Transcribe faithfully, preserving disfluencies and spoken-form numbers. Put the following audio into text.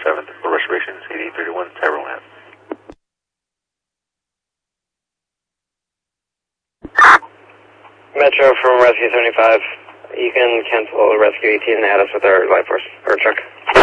seventh for restoration, C D thirty-one, Tyrone Ave. Metro from Rescue seventy-five. You can cancel Rescue eighteen and add us with our life force, or truck.